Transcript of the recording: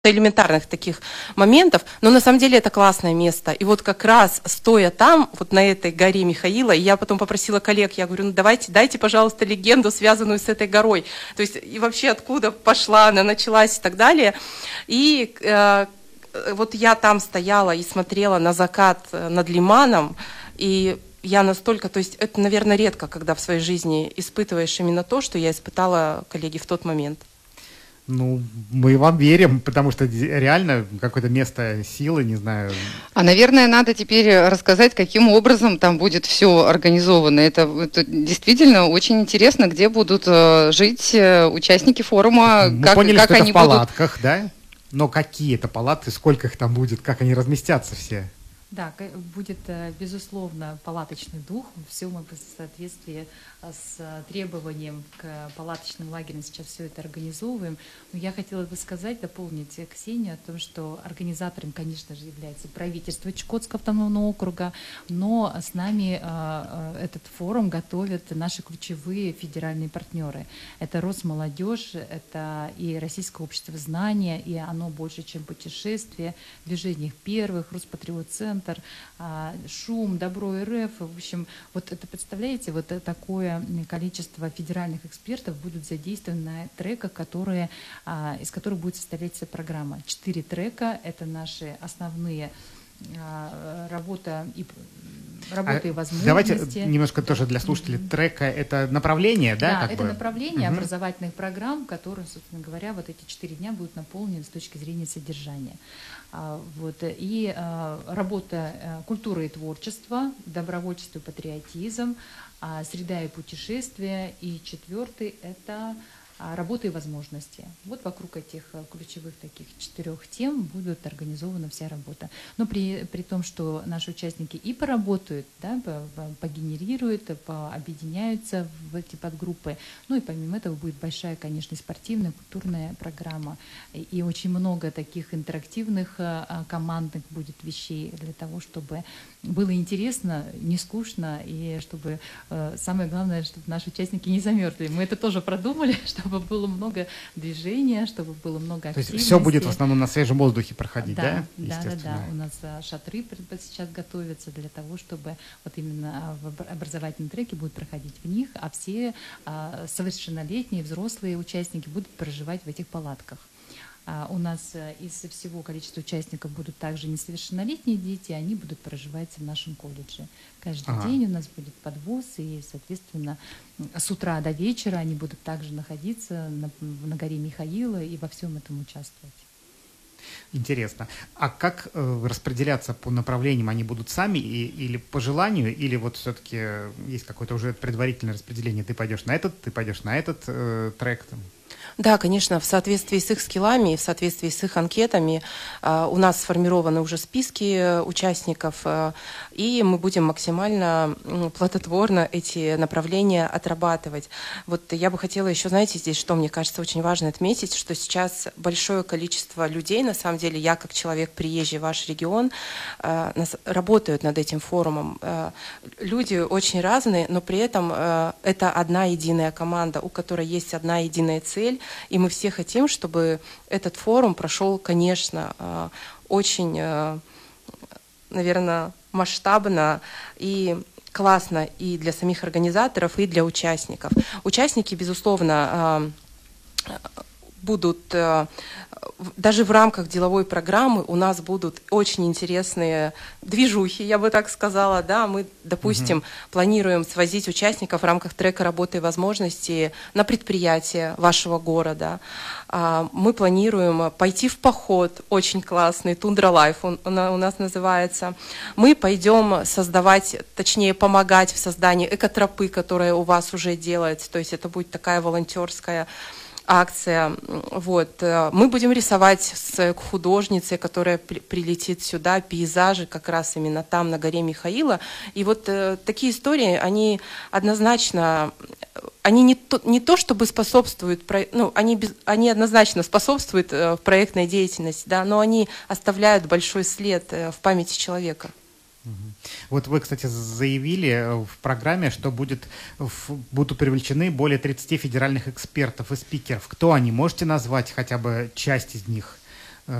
элементарных таких моментов, но на самом деле это классное место. И вот как раз стоя там, вот на этой горе Михаила, я потом попросила коллег, я говорю, ну давайте, дайте, пожалуйста, легенду, связанную с этой горой. То есть и вообще откуда пошла она, началась и так далее. И вот я там стояла и смотрела на закат над Лиманом, и я настолько, то есть это, наверное, редко, когда в своей жизни испытываешь именно то, что я испытала, коллеги, в тот момент. Ну, мы вам верим, потому что реально какое-то место силы, не знаю. А, наверное, надо теперь рассказать, каким образом там будет все организовано. Это действительно очень интересно, где будут жить участники форума. Мы поняли, что это в палатках, да? Но какие это палатки, сколько их там будет, как они разместятся все? Да, будет, безусловно, палаточный дух. Все мы в соответствии с требованием к палаточным лагерям сейчас все это организовываем. Но я хотела бы сказать, дополнить Ксению о том, что организатором, конечно же, является правительство Чукотского автономного округа, но с нами этот форум готовят наши ключевые федеральные партнеры. Это Росмолодежь, это и Российское общество знания, и оно больше, чем путешествие, Движение первых, Роспатриотцентр, Шум, Добро РФ. В общем, вот это, представляете, вот такое количество федеральных экспертов будут задействованы на треках, из которых будет состоять программа. 4 трека — это наши основные работа и возможности. Давайте немножко тоже для слушателей. Трека — это направление, да? Да, это направление образовательных программ, которые, собственно говоря, вот эти 4 дня будут наполнены с точки зрения содержания. Вот. И работа культуры и творчества, добровольчество и патриотизм, среда и путешествия. И 4 — это работа и возможности. Вот вокруг этих ключевых таких 4 тем будет организована вся работа. Но при том, что наши участники и поработают, да, погенерируют, пообъединяются в эти подгруппы. Ну и помимо этого будет большая, конечно, спортивная, культурная программа. И очень много таких интерактивных командных будет вещей для того, чтобы было интересно, не скучно, и чтобы самое главное, чтобы наши участники не замерзли. Мы это тоже продумали, чтобы было много движения, чтобы было много активности. То есть все будет в основном на свежем воздухе проходить, да? Да. У нас шатры сейчас готовятся для того, чтобы вот именно в образовательном треке будут проходить в них, а все совершеннолетние, взрослые участники будут проживать в этих палатках. У нас из всего количества участников будут также несовершеннолетние дети, они будут проживать в нашем колледже. Каждый день у нас будет подвоз, и, соответственно, с утра до вечера они будут также находиться на горе Михаила и во всем этом участвовать. Интересно. А как распределяться по направлениям? Они будут сами или по желанию, или вот все-таки есть какое-то уже предварительное распределение? Ты пойдешь на этот трек? Да, конечно, в соответствии с их скиллами, в соответствии с их анкетами у нас сформированы уже списки участников, и мы будем максимально плодотворно эти направления отрабатывать. Вот я бы хотела еще, знаете, здесь, что мне кажется очень важно отметить, что сейчас большое количество людей, на самом деле, я как человек, приезжий в ваш регион, работают над этим форумом. Люди очень разные, но при этом это одна единая команда, у которой есть одна единая цель. И мы все хотим, чтобы этот форум прошел, конечно, очень, наверное, масштабно и классно и для самих организаторов, и для участников. Участники, безусловно, будут, даже в рамках деловой программы у нас будут очень интересные движухи, я бы так сказала, да, мы, допустим, планируем свозить участников в рамках трека «Работы и возможности» на предприятия вашего города. Мы планируем пойти в поход, очень классный, «Тундра Лайф» он у нас называется. Мы пойдем создавать, точнее, помогать в создании экотропы, которая у вас уже делается, то есть это будет такая волонтерская акция. Вот. Мы будем рисовать с художницей, которая прилетит сюда, пейзажи как раз именно там, на горе Михаила. И вот такие истории, они однозначно, они не то чтобы способствуют, ну, они однозначно способствуют в проектной деятельности, да, но они оставляют большой след в памяти человека. Вот вы, кстати, заявили в программе, что будут привлечены более 30 федеральных экспертов и спикеров. Кто они? Можете назвать хотя бы часть из них?